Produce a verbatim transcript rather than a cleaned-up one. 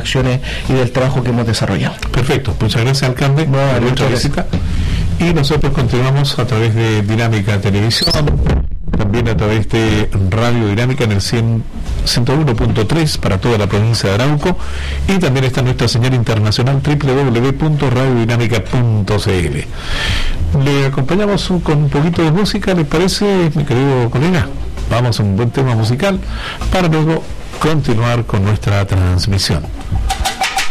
acciones y del trabajo que hemos desarrollado. Perfecto, muchas gracias, alcalde, no, por nuestra visita. Y nosotros continuamos a través de Dinámica Televisión, también a través de Radio Dinámica en el cien, ciento uno punto tres para toda la provincia de Arauco, y también está nuestra señal internacional doble u doble u doble u punto radio dinámica punto c l. Le acompañamos con un poquito de música, ¿les parece, mi querido colega? Vamos a un buen tema musical para luego continuar con nuestra transmisión.